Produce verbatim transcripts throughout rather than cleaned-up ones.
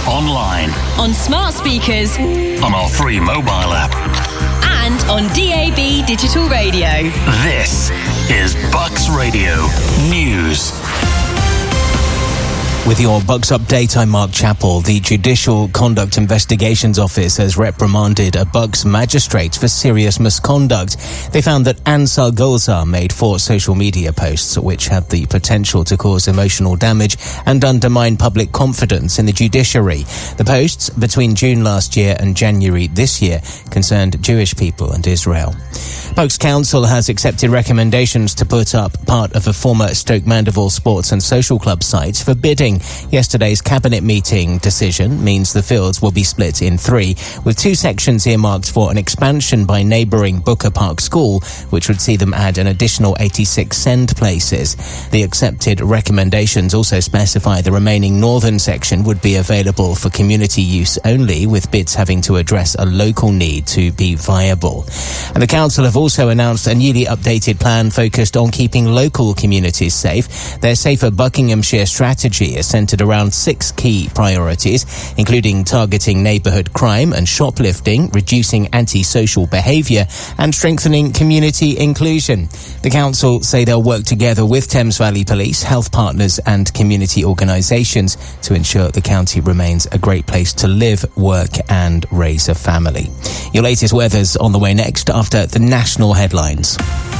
online, on smart speakers, on our free mobile app, and on D A B digital radio. This is Bucks Radio News. With your Bucks update, I'm Mark Chappell. The Judicial Conduct Investigations Office has reprimanded a Bucks magistrate for serious misconduct. They found that Ansar Gulzar made four social media posts which had the potential to cause emotional damage and undermine public confidence in the judiciary. The posts between June last year and January this year concerned Jewish people and Israel. Bucks Council has accepted recommendations to put up part of a former Stoke Mandeville Sports and Social Club site for bidding. Yesterday's cabinet meeting decision means the fields will be split in three, with two sections earmarked for an expansion by neighbouring Booker Park School, which would see them add an additional eighty-six send places. The accepted recommendations also specify the remaining northern section would be available for community use only, with bids having to address a local need to be viable. And the council have also announced a newly updated plan focused on keeping local communities safe. Their Safer Buckinghamshire strategy is centred around six key priorities, including targeting neighbourhood crime and shoplifting, reducing antisocial behaviour and strengthening community inclusion. The council say they'll work together with Thames Valley Police, health partners and community organisations to ensure the county remains a great place to live, work and raise a family. Your latest weather's on the way next after the national headlines.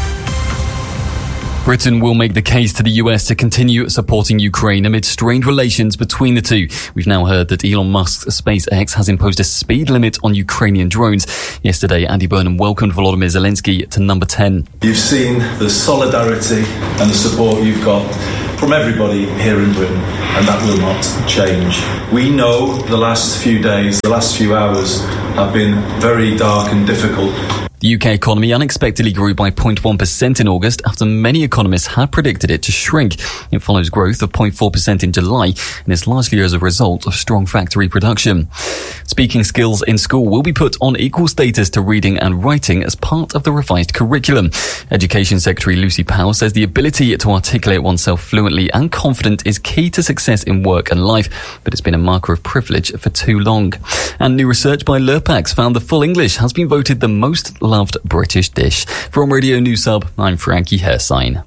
Britain will make the case to the U S to continue supporting Ukraine amid strained relations between the two. We've now heard that Elon Musk's SpaceX has imposed a speed limit on Ukrainian drones. Yesterday, Andy Burnham welcomed Volodymyr Zelensky to number ten. You've seen the solidarity and the support you've got from everybody here in Britain, and that will not change. We know the last few days, the last few hours have been very dark and difficult. The U K economy unexpectedly grew by zero point one percent in August after many economists had predicted it to shrink. It follows growth of zero point four percent in July and is largely as a result of strong factory production. Speaking skills in school will be put on equal status to reading and writing as part of the revised curriculum. Education Secretary Lucy Powell says the ability to articulate oneself fluently and confident is key to success in work and life, but it's been a marker of privilege for too long. And new research by Lurpax found the full English has been voted the most loved British dish. From Radio News Hub, I'm Frankie Hersign.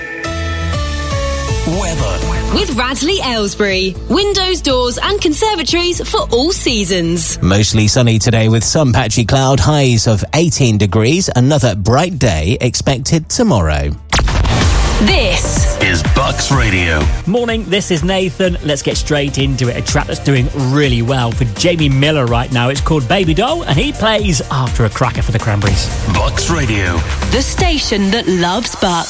Weather. With Radley Aylesbury. Windows, doors and conservatories for all seasons. Mostly sunny today with some patchy cloud, highs of eighteen degrees. Another bright day expected tomorrow. This is Bucks Radio. Morning, this is Nathan. Let's get straight into it. A track that's doing really well for Jamie Miller right now. It's called Baby Doll, and he plays after a cracker for the Cranberries. Bucks Radio. The station that loves Bucks.